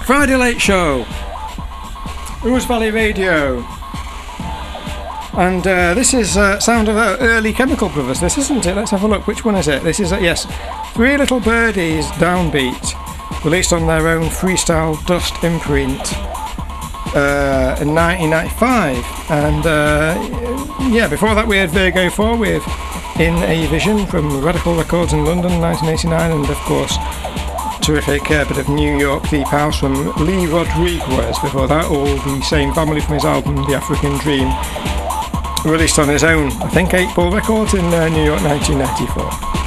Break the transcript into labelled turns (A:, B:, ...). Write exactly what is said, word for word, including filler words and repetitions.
A: Friday Late Show, Rose Valley Radio, and uh, this is uh, sound of uh, early Chemical Brothers, this isn't it? Let's have a look, which one is it? This is, uh, yes, Three Little Birdies Downbeat, released on their own Freestyle Dust imprint uh, in nineteen ninety-five, and uh, yeah, before that we had Virgo four with In a Vision from Radical Records in London nineteen eighty-nine, and of course terrific uh, bit of New York deep house from Lee Rodriguez before that, all the same family from his album The African Dream, released on his own, I think, eight ball records in uh, New York nineteen ninety-four.